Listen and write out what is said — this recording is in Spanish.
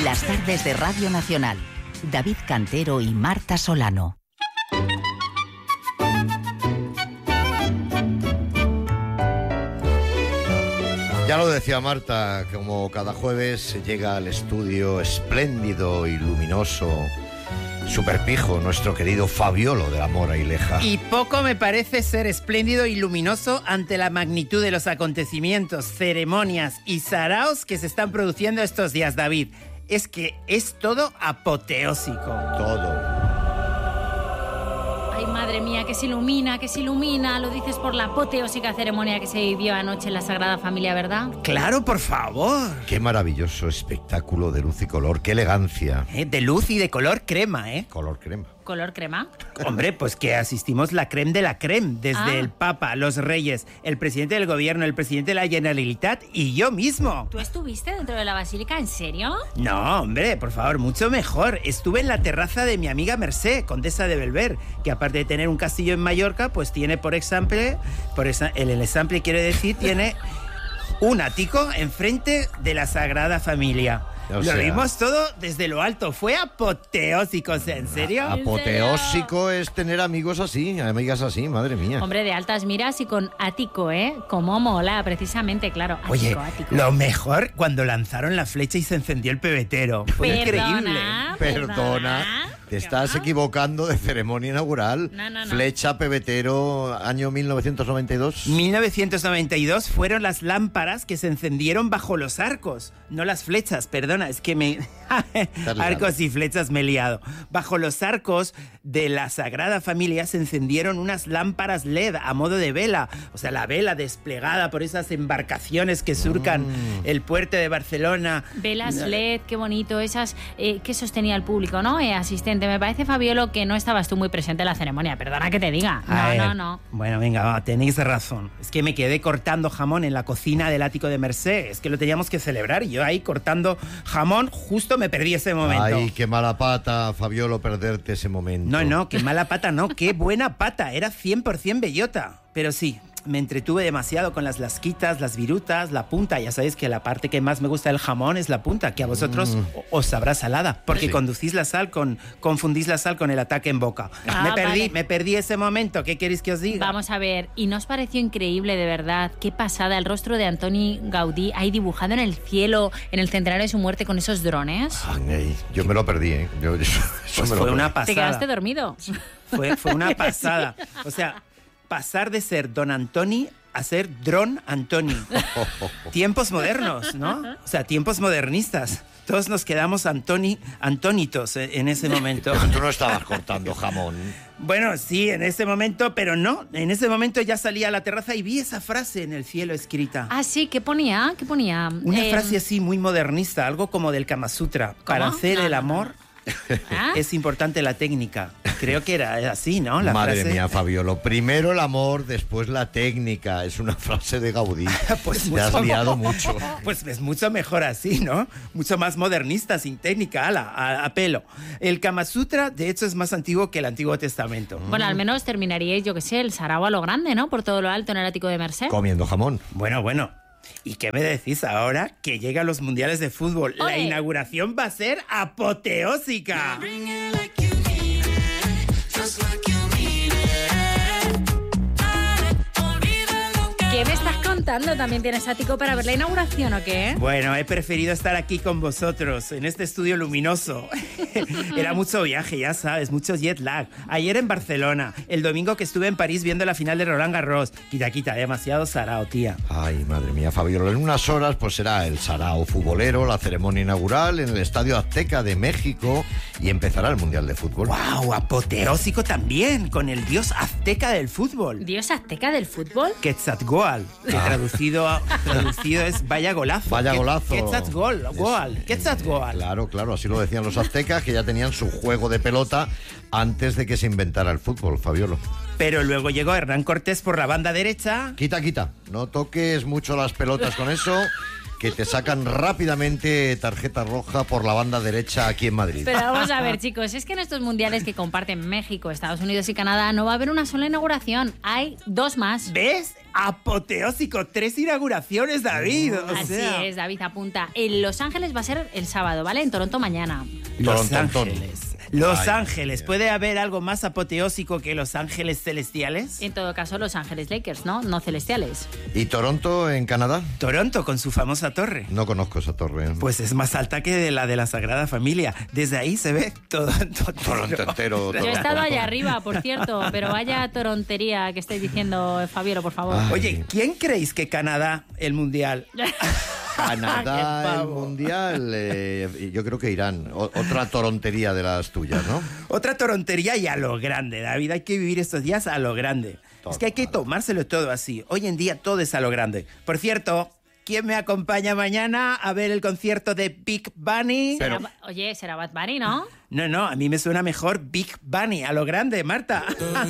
Las tardes de Radio Nacional. David Cantero y Marta Solano. Ya lo decía Marta, como cada jueves llega al estudio espléndido y luminoso, superpijo, nuestro querido Fabiolo de la Mora y Leja. Y poco me parece ser espléndido y luminoso ante la magnitud de los acontecimientos, ceremonias y saraos que se están produciendo estos días, David. Es que es todo apoteósico. Todo. Ay, madre mía, que se ilumina. Lo dices por la apoteósica ceremonia que se vivió anoche en la Sagrada Familia, ¿verdad? Claro, por favor. Qué maravilloso espectáculo de luz y color, qué elegancia. De luz y de color crema, ¿eh? Color crema. ¿Color crema? Hombre, pues que asistimos la creme de la creme, desde el Papa, los Reyes, el presidente del Gobierno, el presidente de la Generalitat y yo mismo. ¿Tú estuviste dentro de la basílica? ¿En serio? No, hombre, por favor, mucho mejor. Estuve en la terraza de mi amiga Mercé, condesa de Belver, que aparte de tener un castillo en Mallorca, pues tiene el example quiere decir, tiene un ático enfrente de la Sagrada Familia. Lo vimos todo desde lo alto. Fue apoteósico, ¿en serio? Apoteósico es tener amigos así, amigas así, madre mía. Hombre, de altas miras y con ático, ¿eh? Como mola, precisamente, claro. Ático, Oye, ático. lo mejor cuando lanzaron la flecha y se encendió el pebetero. Fue increíble. Perdona. Te estás equivocando de ceremonia inaugural. No. Flecha, pebetero, año 1992. 1992 fueron las lámparas que se encendieron bajo los arcos. No las flechas, perdona, es que arcos y flechas me he liado. Bajo los arcos de la Sagrada Familia se encendieron unas lámparas LED a modo de vela. O sea, la vela desplegada por esas embarcaciones que surcan el puerto de Barcelona. Velas LED, qué bonito. Esas que sostenía el público, ¿no? Asistente, me parece, Fabiolo, que no estabas tú muy presente en la ceremonia. Perdona que te diga. No. Bueno, venga, va, tenéis razón. Es que me quedé cortando jamón en la cocina del ático de Mercé. Es que lo teníamos que celebrar y yo ahí cortando jamón, justo me perdí ese momento. Ay, qué mala pata, Fabiolo, perderte ese momento. No, qué mala pata, no, qué buena pata. Era 100% bellota. Pero sí, me entretuve demasiado con las lasquitas, las virutas, la punta. Ya sabéis que la parte que más me gusta del jamón es la punta, que a vosotros os sabrá salada, porque confundís la sal con el ataque en boca. Me perdí ese momento. ¿Qué queréis que os diga? Vamos a ver, ¿y no os pareció increíble, de verdad? Qué pasada, el rostro de Antoni Gaudí ahí dibujado en el cielo, en el centenario de su muerte con esos drones. Ay, yo me lo perdí, ¿eh? Fue una pasada. ¿Te quedaste dormido? Fue una pasada. O sea, pasar de ser Don Antoni a ser Dron Antoni. Tiempos modernos, ¿no? O sea, tiempos modernistas. Todos nos quedamos antónitos en ese momento. Pero tú no estabas cortando jamón. Bueno, sí, en ese momento, pero no. En ese momento ya salí a la terraza y vi esa frase en el cielo escrita. Ah, sí, ¿qué ponía? Una frase así muy modernista, algo como del Kama Sutra. ¿Cómo? Para hacer el amor... es importante la técnica. Creo que era así, ¿no? La Madre frase. mía, Fabiolo. Primero el amor, después la técnica. Es una frase de Gaudí. Pues te has liado mucho. Pues es mucho mejor así, ¿no? Mucho más modernista, sin técnica, a pelo. El Kama Sutra, de hecho, es más antiguo que el Antiguo Testamento. Bueno, al menos terminaríais, yo qué sé, el sarao a lo grande, ¿no? Por todo lo alto en el ático de Mercé. Comiendo jamón. Bueno. ¿Y qué me decís ahora que llegan los mundiales de fútbol? ¡Ole! La inauguración va a ser apoteósica. ¿Qué me estás contando? ¿También tienes ático para ver la inauguración o qué? Bueno, he preferido estar aquí con vosotros, en este estudio luminoso. Era mucho viaje, ya sabes, mucho jet lag. Ayer en Barcelona, el domingo que estuve en París viendo la final de Roland Garros. Quita, demasiado sarao, tía. Ay, madre mía, Fabiola. En unas horas pues será el sarao futbolero, la ceremonia inaugural en el Estadio Azteca de México y empezará el Mundial de Fútbol. ¡Wow! Apoteósico también, con el dios azteca del fútbol. ¿Dios azteca del fútbol? Quetzalcóatl, que traducido es vaya golazo. Vaya golazo. Quetzalcóatl. Claro, así lo decían los aztecas, que ya tenían su juego de pelota antes de que se inventara el fútbol, Fabiolo. Pero luego llegó Hernán Cortés por la banda derecha. Quita, no toques mucho las pelotas con eso, que te sacan rápidamente tarjeta roja por la banda derecha aquí en Madrid. Pero vamos a ver, chicos, es que en estos mundiales que comparten México, Estados Unidos y Canadá no va a haber una sola inauguración, hay 2 más. ¿Ves? Apoteósico, 3 inauguraciones, David. Así es, David, apunta. En Los Ángeles va a ser el sábado, ¿vale? En Toronto mañana. Los Torontón. Ángeles. Los Ay, Ángeles. Dios. ¿Puede haber algo más apoteósico que Los Ángeles celestiales? En todo caso, Los Ángeles Lakers, ¿no? No celestiales. ¿Y Toronto en Canadá? Toronto, con su famosa torre. No conozco esa torre. Pues es más alta que la de la Sagrada Familia. Desde ahí se ve todo. Toronto entero. Yo he estado allá arriba, por cierto, pero vaya torontería que estáis diciendo, Fabiola, por favor. Oye, ¿quién creéis que Canadá, el Mundial? Canadá, Qué el pavo. Mundial, yo creo que Irán. Otra torontería de las tuyas, ¿no? Otra torontería y a lo grande, David. Hay que vivir estos días a lo grande. Es que hay que tomárselo todo así. Hoy en día todo es a lo grande. Por cierto, ¿quién me acompaña mañana a ver el concierto de Big Bunny? Pero- Oye, será Bad Bunny, ¿no? No, a mí me suena mejor Big Bunny, a lo grande, Marta.